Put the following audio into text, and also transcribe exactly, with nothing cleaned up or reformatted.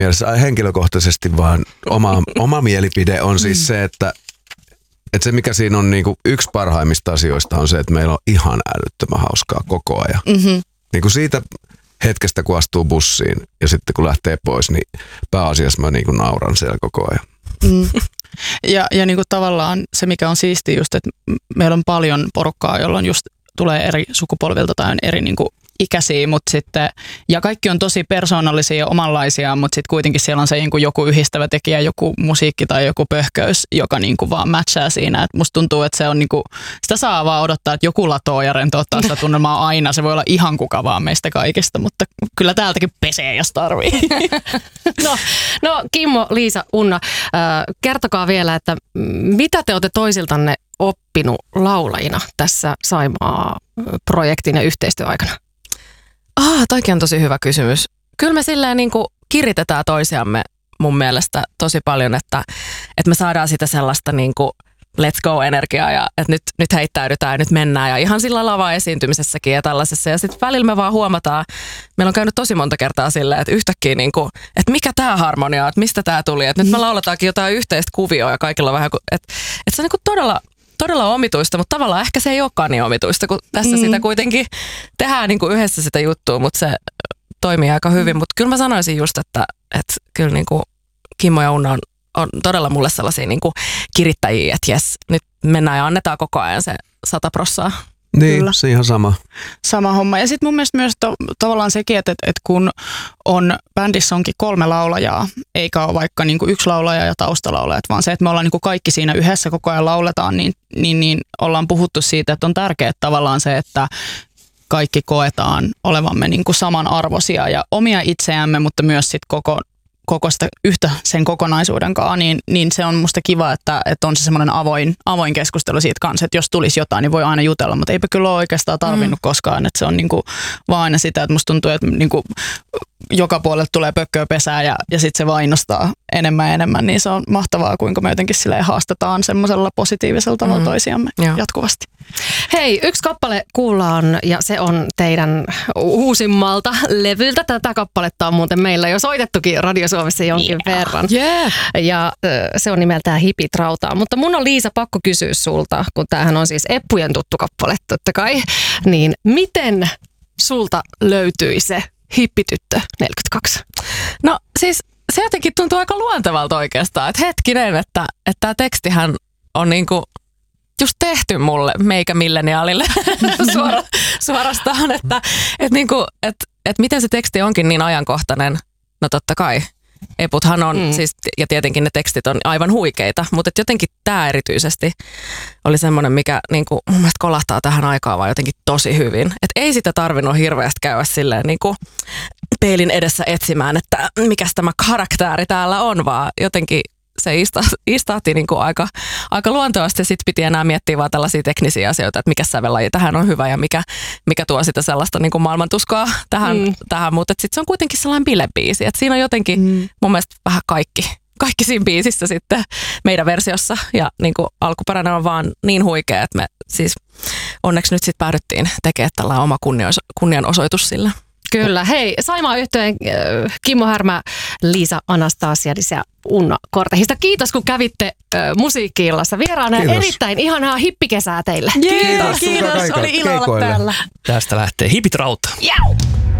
mielessä henkilökohtaisesti vaan oma, oma mielipide on siis se, että, että se mikä siinä on niinku yksi parhaimmista asioista on se, että meillä on ihan älyttömän hauskaa koko ajan. Mm-hmm. Niinku siitä hetkestä, kun astuu bussiin ja sitten kun lähtee pois, niin pääasiassa mä niinku nauran siellä koko ajan. Mm. Ja, ja niinku tavallaan se, mikä on siistiä just, että meillä on paljon porukkaa, jolloin just tulee eri sukupolvilta tai on eri niinku ikäisiä, mutta sitten, ja kaikki on tosi persoonallisia ja omanlaisia, mutta sitten kuitenkin siellä on se niin kuin joku yhdistävä tekijä, joku musiikki tai joku pöhköys, joka niin kuin vaan matchaa siinä. Et musta tuntuu, että se on niin kuin, sitä saa vaan odottaa, että joku latoo ja rentouttaa sitä tunnelmaa aina. Se voi olla ihan kuka vaan meistä kaikista, mutta kyllä täältäkin pesee, jos tarvii. No, no Kimmo, Liisa, Unna, äh, kertokaa vielä, että mitä te olette toisiltanne oppinut laulajina tässä Saimaa-projektin ja yhteistyöaikana? Ah, toikin on tosi hyvä kysymys. Kyllä me silleen niin kuin kiritetään toisiamme mun mielestä tosi paljon, että, että me saadaan sitä sellaista niin kuin let's go-energiaa ja että nyt, nyt heittäydytään ja nyt mennään ja ihan sillä lava esiintymisessäkin ja tällaisessa. Ja sitten välillä me vaan huomataan, meillä on käynyt tosi monta kertaa silleen, että yhtäkkiä niin kuin, että mikä tää harmonia, että mistä tää tuli, että nyt me lauletaankin jotain yhteistä kuvioa ja kaikilla on vähän, että, että se on niin kuin todella... Todella omituista, mutta tavallaan ehkä se ei olekaan niin omituista, kun tässä mm. sitä kuitenkin tehdään niin kuin yhdessä sitä juttua, mutta se toimii aika hyvin. Mutta kyllä mä sanoisin just, että, että kyllä niin kuin Kimmo ja Unna on, on todella mulle sellaisia niin kuin kirittäjiä, että jes, nyt mennään ja annetaan koko ajan se sata prossaa. Niin, kyllä. Se ihan sama. Sama homma. Ja sitten mun mielestä myös to, tavallaan sekin, että, että kun on bändissä onkin kolme laulajaa, eikä ole vaikka niin kuin yksi laulaja ja taustalaulajat, vaan se, että me ollaan niin kuin kaikki siinä yhdessä koko ajan lauletaan, niin, niin, niin ollaan puhuttu siitä, että on tärkeää tavallaan se, että kaikki koetaan olevamme niin kuin samanarvoisia ja omia itseämme, mutta myös sitten koko koko sitä yhtä sen kokonaisuuden kanssa, niin, niin se on musta kiva, että, että on se semmoinen avoin, avoin keskustelu siitä kanssa, että jos tulisi jotain, niin voi aina jutella, mutta eipä kyllä ole oikeastaan tarvinnut mm. koskaan, että se on niinku vaan aina sitä, että musta tuntuu, että niinku joka puolelta tulee pökköä pesää ja, ja sitten se vainostaa enemmän ja enemmän, niin se on mahtavaa, kuinka me jotenkin silleen haastetaan semmoisella positiivisella tavalla mm. toisiamme Joo. jatkuvasti. Hei, yksi kappale kuullaan ja se on teidän uusimmalta levyltä. Tätä kappaletta on muuten meillä jo soitettukin Radio Suomessa jonkin yeah. verran. Yeah. Ja se on nimeltään Hipit rautaa. Mutta mun on Liisa pakko kysyä sulta, kun tämähän on siis Eppujen tuttu kappale totta kai, niin miten sulta löytyi se Hippityttö neljäkymmentäkaksi? No siis se jotenkin tuntuu aika luontevalta oikeastaan, että hetkinen, että että tämä tekstihän on niinku just tehty mulle, meikä milleniaalille Suora, suorastaan, että et niinku, et, et miten se teksti onkin niin ajankohtainen, no totta kai. Eputhan on, mm. siis, ja tietenkin ne tekstit on aivan huikeita, mutta et jotenkin tämä erityisesti oli semmoinen, mikä niinku, mun mielestä kolahtaa tähän aikaan vaan jotenkin tosi hyvin. Että ei sitä tarvinnut hirveästi käydä silleen niinku peilin edessä etsimään, että mikäs tämä karakteri täällä on, vaan jotenkin se istahti niinku aika, aika luontevasti. Sitten piti enää miettiä vaan tällaisia teknisiä asioita, että mikä sävellaji tähän on hyvä ja mikä, mikä tuo sitä sellaista niinku maailmantuskaa tähän. Mm. tähän. Mutta sitten se on kuitenkin sellainen bilebiisi. Et siinä on jotenkin mm. mun mielestä vähän kaikki, kaikki siinä biisissä sitten meidän versiossa. Ja niinku alkuperäinen on vaan niin huikea, että me siis onneksi nyt sitten päädyttiin tekemään tällainen oma kunnianosoitus sille. Kyllä. Hei, Saimaa yhtyeen äh, Kimmo Härmä, Liisa Anastasiadis ja Unna Kortehista. Kiitos, kun kävitte äh, Musiikki-illassa vieraana. Kiitos. Erittäin ihanaa hippikesää teille. Kiitos. Kiitos. Kiitos. Oli ilo olla täällä. Tästä lähtee Hipit rautaa. Jau.